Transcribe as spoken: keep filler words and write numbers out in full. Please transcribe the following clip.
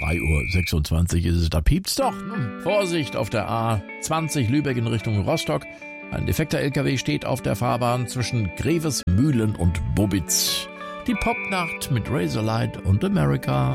drei Uhr sechsundzwanzig ist es, da piept's doch. Hm. Vorsicht auf der A zwanzig Lübeck in Richtung Rostock. Ein defekter L K W steht auf der Fahrbahn zwischen Grevesmühlen und Bobitz. Die Popnacht mit Razorlight und America.